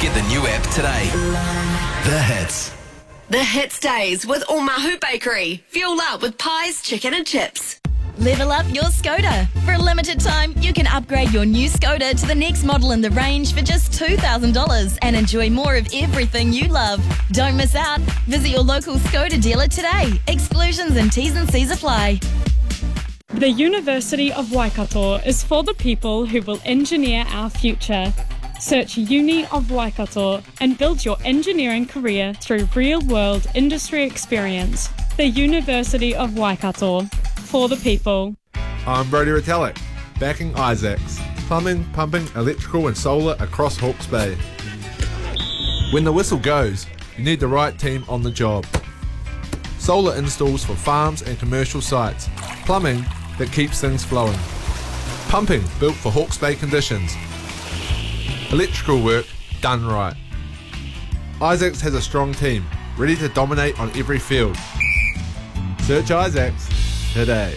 Get the new app today. The Hits. The Hits Days with Omahu Bakery. Fuel up with pies, chicken and chips. Level up your Skoda. For a limited time, you can upgrade your new Skoda to the next model in the range for just $2,000 and enjoy more of everything you love. Don't miss out. Visit your local Skoda dealer today. Exclusions and T's and C's apply. The University of Waikato is for the people who will engineer our future. Search Uni of Waikato and build your engineering career through real-world industry experience. The University of Waikato. For the people. I'm Brody Retallick, backing Isaacs. Plumbing, pumping, electrical and solar across Hawke's Bay. When the whistle goes, you need the right team on the job. Solar installs for farms and commercial sites. Plumbing that keeps things flowing. Pumping built for Hawke's Bay conditions. Electrical work done right. Isaacs has a strong team, ready to dominate on every field. Search Isaacs today.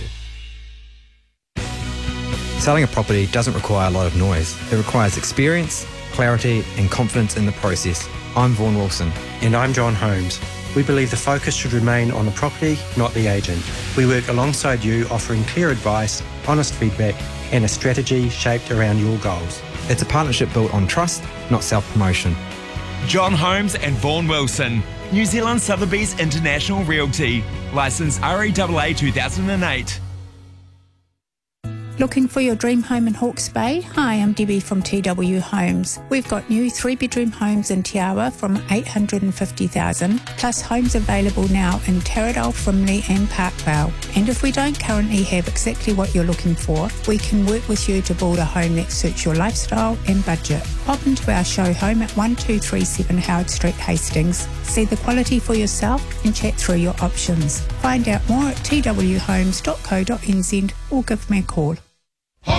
Selling a property doesn't require a lot of noise. It requires experience, clarity and confidence in the process. I'm Vaughan Wilson. And I'm John Holmes. We believe the focus should remain on the property, not the agent. We work alongside you, offering clear advice, honest feedback and a strategy shaped around your goals. It's a partnership built on trust, not self-promotion. John Holmes and Vaughan Wilson. New Zealand Sotheby's International Realty. Licence REAA 2008. Looking for your dream home in Hawke's Bay? Hi, I'm Debbie from TW Homes. We've got new 3-bedroom homes in Te Awa from $850,000, plus homes available now in Taradale, Frimley and Parkvale. And if we don't currently have exactly what you're looking for, we can work with you to build a home that suits your lifestyle and budget. Pop into our show home at 1237 Howard Street, Hastings. See the quality for yourself and chat through your options. Find out more at twhomes.co.nz or give me a call.